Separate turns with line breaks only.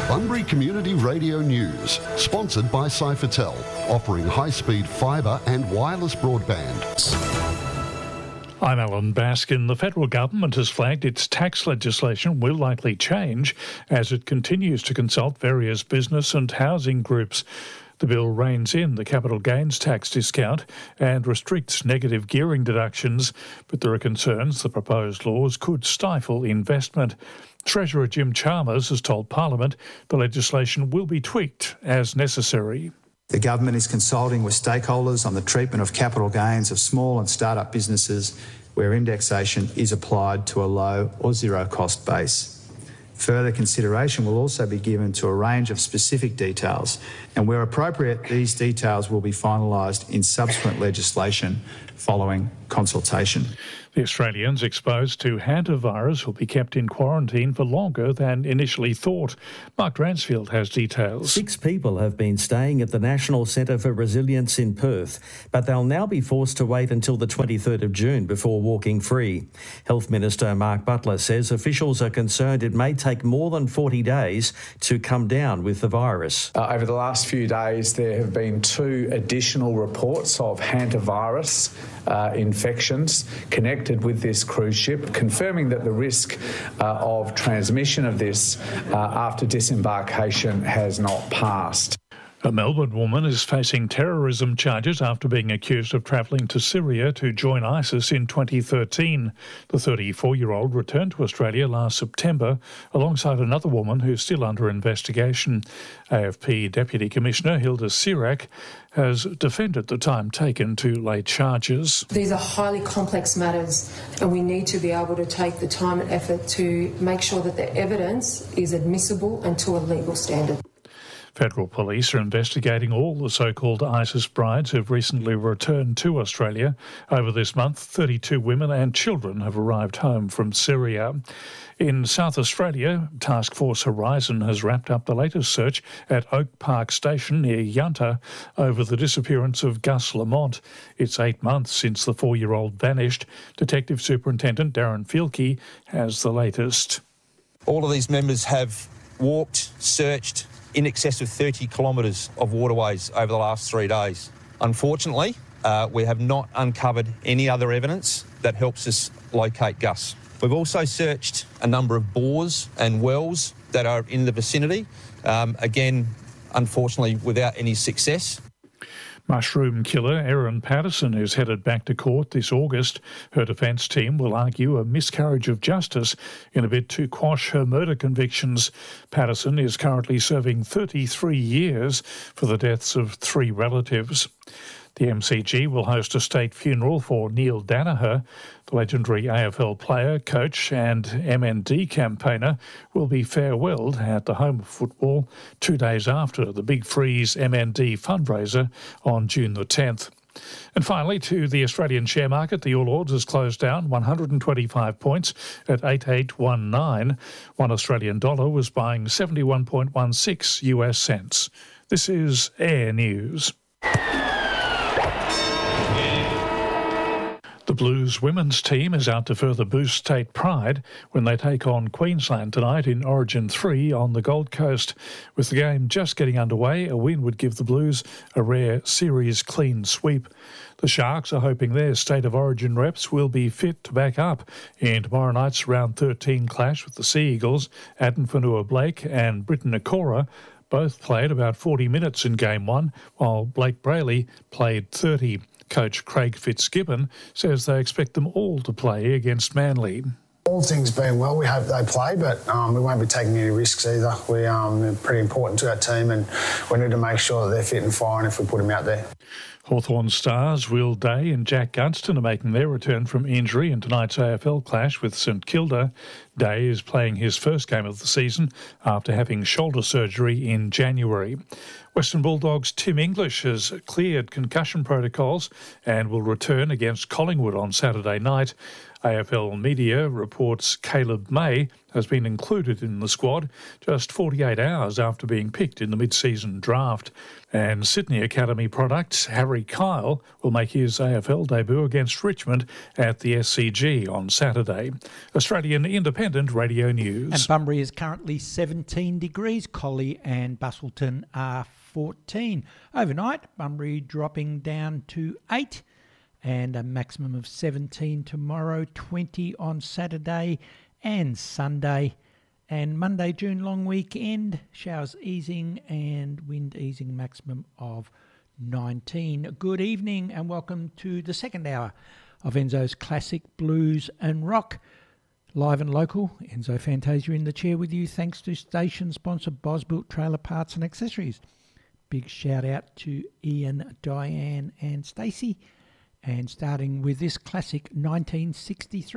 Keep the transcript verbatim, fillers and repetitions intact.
Bunbury Community Radio News, sponsored by Cyfertel, offering high-speed fibre and wireless broadband.
I'm Alan Baskin. The federal government has flagged its tax legislation will likely change as it continues to consult various business and housing groups. The bill reins in the capital gains tax discount and restricts negative gearing deductions, but there are concerns the proposed laws could stifle investment. Treasurer Jim Chalmers has told Parliament the legislation will be tweaked as necessary.
The government is consulting with stakeholders on the treatment of capital gains of small and start-up businesses where indexation is applied to a low or zero cost base. Further consideration will also be given to a range of specific details, and where appropriate, these details will be finalised in subsequent legislation following consultation.
The Australians exposed to hantavirus will be kept in quarantine for longer than initially thought. Mark Dransfield has details.
Six people have been staying at the National Centre for Resilience in Perth, but they'll now be forced to wait until the twenty-third of June before walking free. Health Minister Mark Butler says officials are concerned it may take more than forty days to come down with the virus.
Uh, over the last few days, there have been two additional reports of hantavirus uh, infections connected with this cruise ship, confirming that the risk uh, of transmission of this uh, after disembarkation has not passed.
A Melbourne woman is facing terrorism charges after being accused of travelling to Syria to join ISIS in twenty thirteen. The thirty-four-year-old returned to Australia last September alongside another woman who's still under investigation. A F P Deputy Commissioner Hilda Sirac has defended the time taken to lay charges.
These are highly complex matters, and we need to be able to take the time and effort to make sure that the evidence is admissible and to a legal standard.
Federal police are investigating all the so-called ISIS brides who've recently returned to Australia. Over this month, thirty-two women and children have arrived home from Syria. In South Australia, Task Force Horizon has wrapped up the latest search at Oak Park Station near Yunta over the disappearance of Gus Lamont. It's eight months since the four-year-old vanished. Detective Superintendent Darren Fielke has the latest.
All of these members have walked, searched, in excess of thirty kilometres of waterways over the last three days. Unfortunately, uh, we have not uncovered any other evidence that helps us locate Gus. We've also searched a number of bores and wells that are in the vicinity, um, again, unfortunately, without any success.
Mushroom killer Erin Patterson is headed back to court this August. Her defence team will argue a miscarriage of justice in a bid to quash her murder convictions. Patterson is currently serving thirty-three years for the deaths of three relatives. The M C G will host a state funeral for Neil Danaher. The legendary A F L player, coach and M N D campaigner will be farewelled at the home of football two days after the Big Freeze M N D fundraiser on June the tenth. And finally, to the Australian share market, the All Ords has closed down one hundred twenty-five points at eight eight one nine. One Australian dollar was buying seventy-one point one six U S cents. This is Air News. The Blues women's team is out to further boost state pride when they take on Queensland tonight in Origin three on the Gold Coast. With the game just getting underway, a win would give the Blues a rare series clean sweep. The Sharks are hoping their State of Origin reps will be fit to back up in tomorrow night's round thirteen clash with the Sea Eagles. Aden Fanua-Blake and Britton Nakora both played about forty minutes in game one, while Blake Brayley played thirty. Coach Craig Fitzgibbon says they expect them all to play against Manly.
All things being well, we hope they play, but um, we won't be taking any risks either. We, um, they're pretty important to our team, and we need to make sure that they're fit and firing if we put them out there.
Hawthorn stars Will Day and Jack Gunston are making their return from injury in tonight's A F L clash with St Kilda. Day is playing his first game of the season after having shoulder surgery in January. Western Bulldogs' Tim English has cleared concussion protocols and will return against Collingwood on Saturday night. A F L media reports Caleb May has been included in the squad just forty-eight hours after being picked in the mid-season draft. And Sydney Academy products Harry Kyle will make his A F L debut against Richmond at the S C G on Saturday. Australian Independent Radio News.
And Bunbury is currently seventeen degrees. Collie and Bustleton are fourteen. Overnight, Bunbury dropping down to eight and a maximum of seventeen tomorrow, twenty on Saturday and Sunday. And Monday, June long weekend, showers easing and wind easing, maximum of nineteen. Good evening and welcome to the second hour of Enzo's Classic Blues and Rock. Live and local, Enzo Fantasia in the chair with you, thanks to station sponsor Bosbuilt Trailer Parts and Accessories. Big shout out to Ian, Diane and Stacey. And starting with this classic nineteen sixty-three.